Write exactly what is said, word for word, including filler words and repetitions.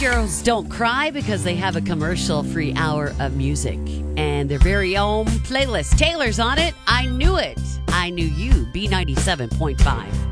Girls Don't Cry because they have a commercial-free hour of music and their very own playlist. Taylor's on it. I knew it. I knew you. B ninety-seven point five.